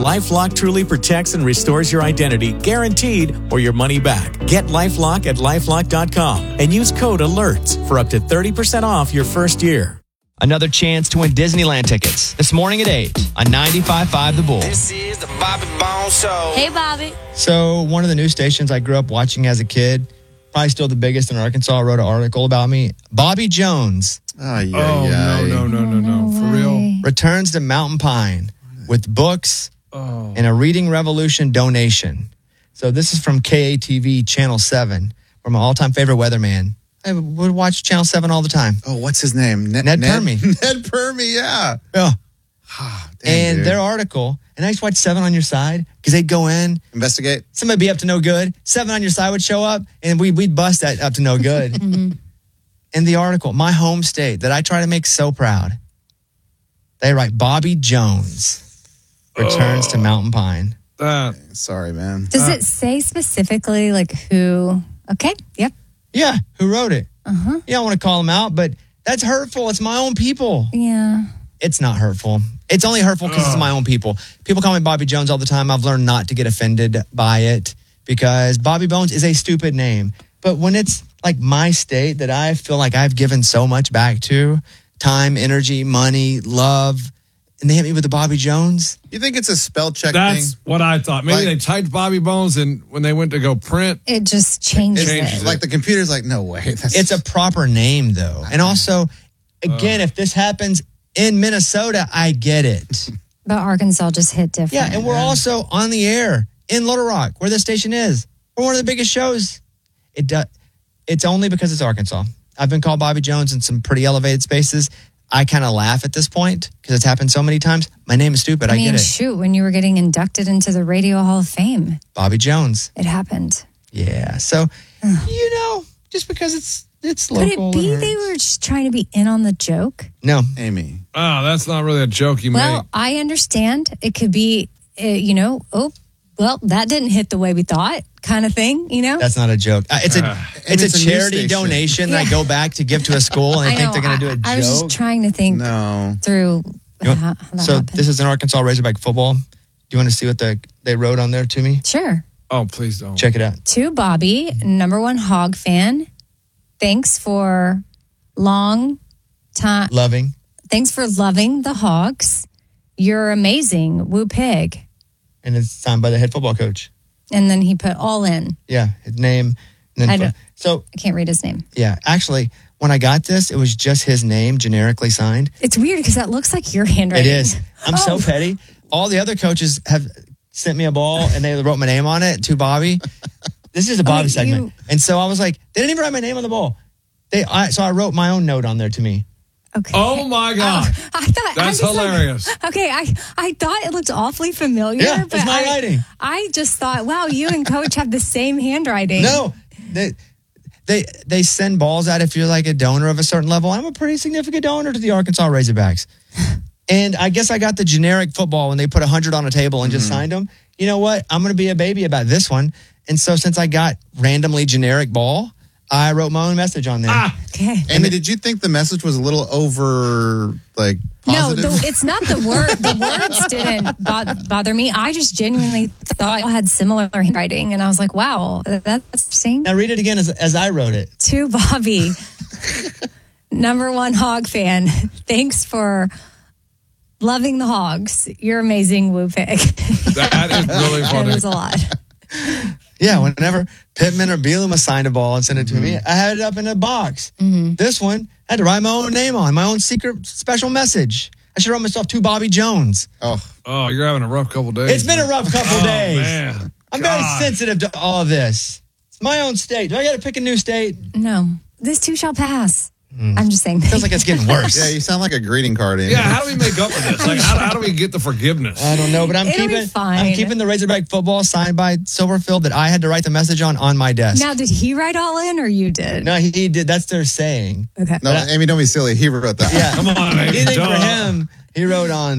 LifeLock truly protects and restores your identity, guaranteed, or your money back. Get LifeLock at LifeLock.com and use code ALERTS for up to 30% off your first year. Another chance to win Disneyland tickets this morning at 8 on 95.5 The Bull. This is the Bobby Bones Show. Hey, Bobby. So one of the news stations I grew up watching as a kid, probably still the biggest in Arkansas, wrote an article about me. Bobby Jones No. No For way. real? returns to Mountain Pine with books and a Reading Revolution donation. So this is from KATV Channel 7, from my all-time favorite weatherman. I would watch Channel 7 all the time. Oh, what's his name? Ned Permy. Ned Permy, yeah. Yeah. Dang, And dude. their article, and I used to watch 7 on Your Side because they'd go in, Investigate. somebody be up to no good, 7 on Your Side would show up, and we'd bust that up to no good. In the article, my home state that I try to make so proud, they write, Bobby Jones returns to Mountain Pine. Sorry, man. Does it say specifically like who? Okay. Yep. Yeah, who wrote it? You don't want to call them out, but that's hurtful. It's my own people. Yeah. It's not hurtful. It's only hurtful because it's my own people. People call me Bobby Jones all the time. I've learned not to get offended by it because Bobby Bones is a stupid name. But when it's like my state that I feel like I've given so much back to, time, energy, money, love, and they hit me with the Bobby Jones. You think it's a spell check That's thing? what I thought. Maybe Like- they typed Bobby Bones, and when they went to go print, It just changes changes it. Like the computer's like, no way. It's a proper name, though. And also, again, if this happens in Minnesota, I get it. But Arkansas just hit different. Yeah, and we're also on the air in Little Rock, where the station is. We're one of the biggest shows. It's only because it's Arkansas. I've been called Bobby Jones in some pretty elevated spaces. I kind of laugh at this point because it's happened so many times. My name is stupid. I mean, get it. shoot, when you were getting inducted into the Radio Hall of Fame, Bobby Jones. it happened. Yeah. So, just because it's Could local. it be and they were just trying to be in on the joke? No. Amy. that's not really a joke you Well, make. I understand. It could be, that didn't hit the way we thought kind of thing, That's not a joke. It's a it's a news charity station. donation that I go back to give to a school, and I think they're going to do a joke. I was just trying to think No. through You how want- that so happened. this is an Arkansas Razorback football. Do you want to see what they wrote on there to me? Sure. Oh, please don't. Check it out. To Bobby, #1 Hog fan. Thanks for long time. Loving. Thanks for loving the Hogs. You're amazing. Woo pig. And it's signed by the head football coach. And then he put all in. Yeah, his name. And I then don't- so, I can't read his name. yeah, actually, when I got this, it was just his name generically signed. It's weird because that looks like your It handwriting. is. I'm so petty. All the other coaches have sent me a ball and they wrote my name on it to Bobby. This is a Bobby segment. And so I was like, they didn't even write my name on the ball. So I wrote my own note on there to me. Okay. Oh, my God. I thought That's hilarious. I thought it looked awfully familiar. Yeah, but it's my writing. I just thought, wow, you and Coach have the same handwriting. No, they send balls out if you're like a donor of a certain level. I'm a pretty significant donor to the Arkansas Razorbacks. And I guess I got the generic football when they put 100 on a table and just signed them. You know what? I'm going to be a baby about this one. And so since I got randomly generic ball, I wrote my own message on there. Okay. Amy, did you think the message was a little over, like, positive? No, it's not the word. The words didn't bother me. I just genuinely thought I had similar handwriting, and I was like, "Wow, that's interesting." Now read it again as I wrote it. To Bobby, #1 Hog fan. Thanks for loving the Hogs. You're amazing, Woo Pig. That is really That funny. was a lot. Yeah, whenever Pittman or Bielema signed a ball and sent it to me, I had it up in a box. This one, I had to write my own name on, my own secret special message. I should write myself to Bobby Jones. Oh, you're having a rough couple days. It's been a rough couple days. Man. I'm very sensitive to all of this. It's my own state. Do I got to pick a new state? No, this too shall pass. I'm just saying. Feels like it's getting worse. Yeah, you sound like a greeting card, Amy. Yeah, how do we make up for this? Like, how do we get the forgiveness? I don't know, but I'm It'll be keeping fine. I'm keeping the Razorback football signed by Silverfield that I had to write the message on my desk. Now, did he write all in, or you did? No, he did. That's their saying. Okay. No, Amy, don't be silly. He wrote that. Yeah, Come on, Amy, Anything for duh. him, he wrote on